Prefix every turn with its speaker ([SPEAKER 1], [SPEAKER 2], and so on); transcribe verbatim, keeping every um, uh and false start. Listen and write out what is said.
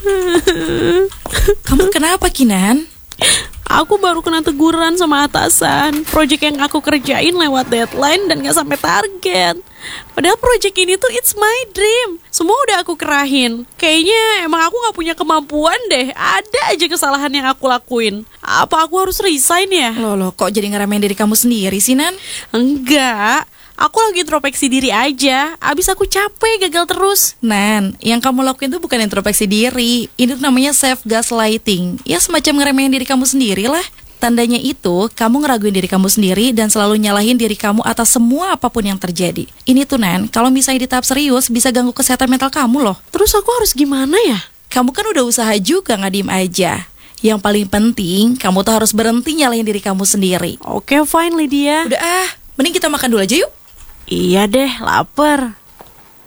[SPEAKER 1] Kamu kenapa, Kinan?
[SPEAKER 2] Aku baru kena teguran sama atasan. Project yang aku kerjain lewat deadline dan gak sampai target. Padahal project ini tuh it's my dream. Semua udah aku kerahin. Kayaknya emang aku gak punya kemampuan deh. Ada aja kesalahan yang aku lakuin. Apa aku harus resign ya?
[SPEAKER 1] Loh, loh kok jadi ngeremehin diri kamu sendiri sih, Nan?
[SPEAKER 2] Enggak. Aku lagi introspeksi diri aja. Abis aku capek gagal terus.
[SPEAKER 1] Nan, yang kamu lakuin tuh bukan introspeksi diri. Ini tuh namanya self-gaslighting. Ya semacam ngeremehin diri kamu sendiri lah. Tandanya itu, kamu ngeraguin diri kamu sendiri dan selalu nyalahin diri kamu atas semua apapun yang terjadi. Ini tuh, Nan, kalau misalnya di tahap serius bisa ganggu kesehatan mental kamu loh.
[SPEAKER 2] Terus aku harus gimana ya?
[SPEAKER 1] Kamu kan udah usaha juga, nggak diem aja. Yang paling penting, kamu tuh harus berhenti nyalahin diri kamu sendiri.
[SPEAKER 2] Oke, fine Lydia.
[SPEAKER 1] Udah ah, mending kita makan dulu aja yuk.
[SPEAKER 2] Iya deh, lapar.